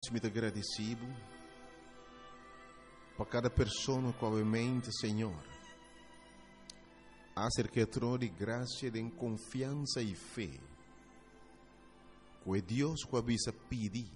muito agradecido por cada pessoa qualmente, Senhor. Acerca de graça, de confiança e fé. Que Deus que avisa pedir,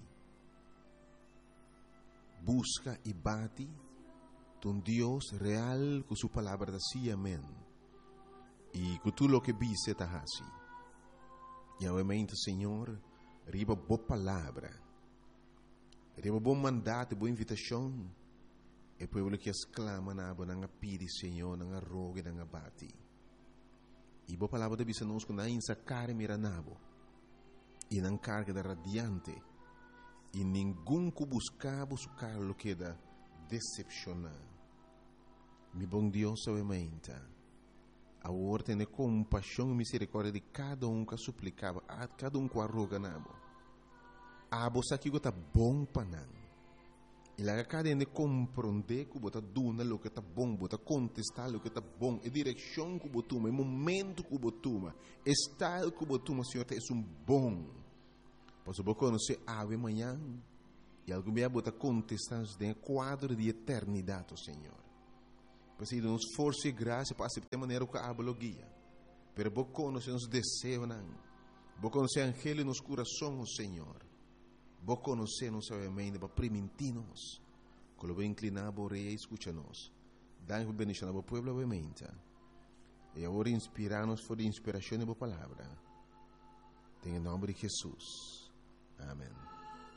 busca e bate, um Deus real com sua palavra assim, amém. E que tudo o que vise está assim. E obviamente, Senhor, riba boa palavra, riba bom mandato, boa invitação. E o povo que exclama na aba, não pede, Senhor, não rogue, não bate. E boa palavra de bisa nos que não insa carne mira nabo. E não carga da radiante. E ninguém que buscava o que da decepcionar. Mi bom Deus, obviamente, a ordem de compaixão e misericórdia de cada que suplicava, a cada que arroga nabo. A bolsa que está bom para não. E lá cada de compreender que você duna o que está bom, você contestar o que está bom, a direção que você toma, o momento que você toma, o estado que você toma, Senhor, é um bom. Pois você conhecer ave amanhã e algum dia você contestar em quadro de eternidade, Senhor. Pois ele nos força e graça para aceitar a maneira que a guia. Pero você conhecer os desejos, você conhecer o angelo nos corações, Senhor. Você conhecer nos mente para permitir-nos. Quando você inclinar a orelha e escuta-nos. Dá-nos bendição ao povo, obviamente. E agora inspirar-nos por inspiração da palavra. Em nome de Jesus. Amém.